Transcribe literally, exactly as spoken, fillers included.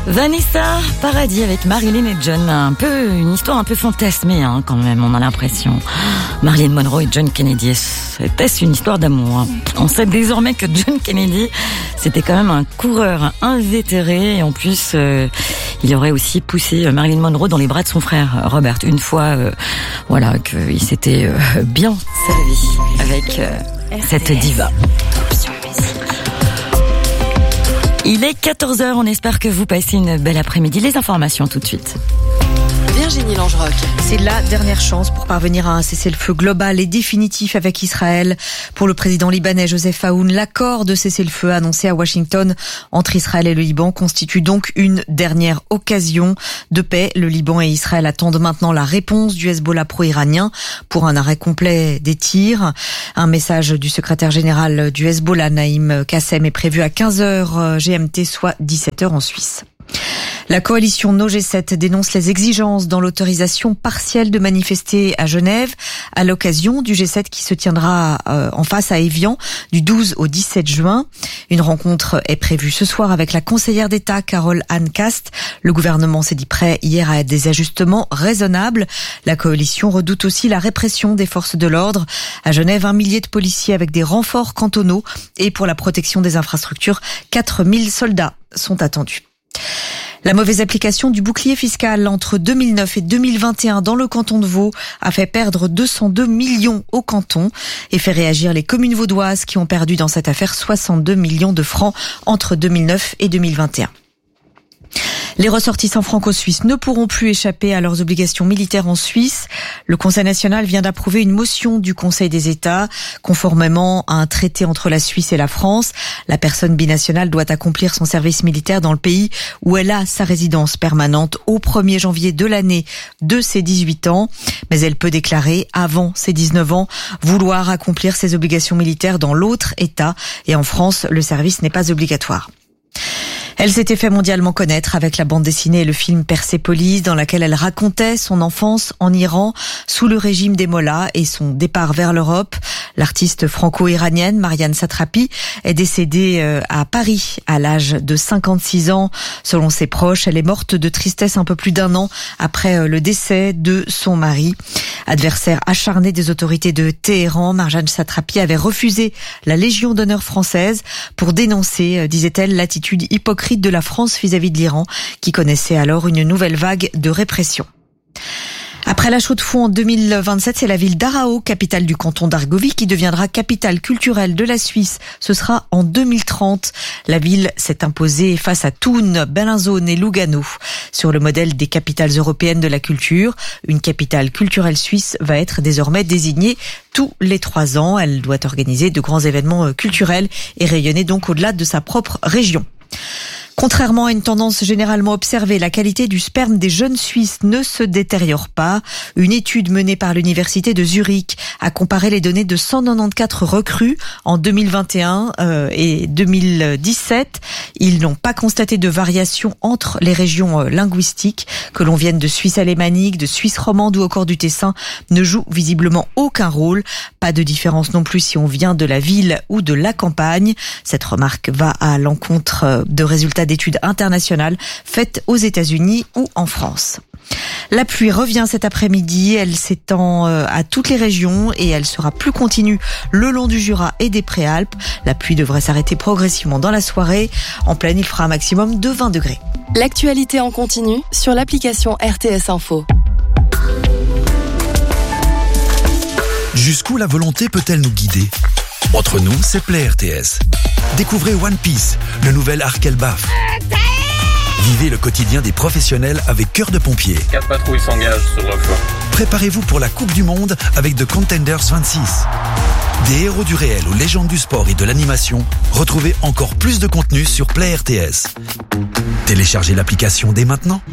Vanessa Paradis avec Marilyn et John. Un peu, une histoire un peu fantasmée, hein, quand même, on a l'impression. Marilyn Monroe et John Kennedy. Était-ce une histoire d'amour, hein? On sait désormais que John Kennedy, c'était quand même un coureur invétéré. Et en plus, euh, il aurait aussi poussé Marilyn Monroe dans les bras de son frère Robert. Une fois, euh, voilà, qu'il s'était euh, bien servi avec euh, cette diva. Il est quatorze heures, on espère que vous passez une belle après-midi. Les informations tout de suite. Virginie Langeroc. C'est la dernière chance pour parvenir à un cessez-le-feu global et définitif avec Israël. Pour le président libanais Joseph Aoun, l'accord de cessez-le-feu annoncé à Washington entre Israël et le Liban constitue donc une dernière occasion de paix. Le Liban et Israël attendent maintenant la réponse du Hezbollah pro-iranien pour un arrêt complet des tirs. Un message du secrétaire général du Hezbollah, Naïm Kassem, est prévu à quinze heures G M T, soit dix-sept heures en Suisse. La coalition No G sept dénonce les exigences dans l'autorisation partielle de manifester à Genève à l'occasion du G sept qui se tiendra euh, en face à Évian du douze au dix-sept juin. Une rencontre est prévue ce soir avec la conseillère d'État Carole Anne Cast. Le gouvernement s'est dit prêt hier à des ajustements raisonnables. La coalition redoute aussi la répression des forces de l'ordre. À Genève, un millier de policiers avec des renforts cantonaux et pour la protection des infrastructures, quatre mille soldats sont attendus. La mauvaise application du bouclier fiscal entre deux mille neuf et deux mille vingt et un dans le canton de Vaud a fait perdre deux cent deux millions au canton et fait réagir les communes vaudoises qui ont perdu dans cette affaire soixante-deux millions de francs entre deux mille neuf et deux mille vingt et un. Les ressortissants franco-suisses ne pourront plus échapper à leurs obligations militaires en Suisse. Le Conseil national vient d'approuver une motion du Conseil des États. Conformément à un traité entre la Suisse et la France, la personne binationale doit accomplir son service militaire dans le pays où elle a sa résidence permanente au premier janvier de l'année de ses dix-huit ans. Mais elle peut déclarer, avant ses dix-neuf ans, vouloir accomplir ses obligations militaires dans l'autre État. Et en France, le service n'est pas obligatoire. Elle s'était fait mondialement connaître avec la bande dessinée et le film Persépolis, dans laquelle elle racontait son enfance en Iran sous le régime des Mollahs et son départ vers l'Europe. L'artiste franco-iranienne Marianne Satrapi est décédée à Paris à l'âge de cinquante-six ans. Selon ses proches, elle est morte de tristesse un peu plus d'un an après le décès de son mari. Adversaire acharné des autorités de Téhéran, Marianne Satrapi avait refusé la Légion d'honneur française pour dénoncer, disait-elle, l'attitude hypocrite de la France vis-à-vis de l'Iran, qui connaissait alors une nouvelle vague de répression. Après la Chaux-de-Fonds en deux mille vingt-sept, c'est la ville d'Arao, capitale du canton d'Argovie, qui deviendra capitale culturelle de la Suisse. Ce sera en deux mille trente. La ville s'est imposée face à Thun, Bellinzone et Lugano. Sur le modèle des capitales européennes de la culture, une capitale culturelle suisse va être désormais désignée tous les trois ans. Elle doit organiser de grands événements culturels et rayonner donc au-delà de sa propre région. Contrairement à une tendance généralement observée, la qualité du sperme des jeunes Suisses ne se détériore pas. Une étude menée par l'université de Zurich a comparé les données de cent quatre-vingt-quatorze recrues en deux mille vingt et un euh, et deux mille dix-sept. Ils n'ont pas constaté de variation entre les régions euh, linguistiques. Que l'on vienne de Suisse alémanique, de Suisse romande ou encore du Tessin ne joue visiblement aucun rôle. Pas de différence non plus si on vient de la ville ou de la campagne. Cette remarque va à l'encontre de résultats d'études internationales faites aux États-Unis ou en France. La pluie revient cet après-midi, elle s'étend à toutes les régions et elle sera plus continue le long du Jura et des Préalpes. La pluie devrait s'arrêter progressivement dans la soirée. En pleine, il fera un maximum de vingt degrés. L'actualité en continu sur l'application R T S Info. Jusqu'où la volonté peut-elle nous guider ? Entre nous, c'est Play R T S. Découvrez One Piece, le nouvel arc Elbaf. Vivez le quotidien des professionnels avec Cœur de Pompier. Quatre patrouilles s'engagent sur le flanc. Préparez-vous pour la Coupe du Monde avec The Contenders vingt-six. Des héros du réel aux légendes du sport et de l'animation, retrouvez encore plus de contenu sur Play R T S. Téléchargez l'application dès maintenant.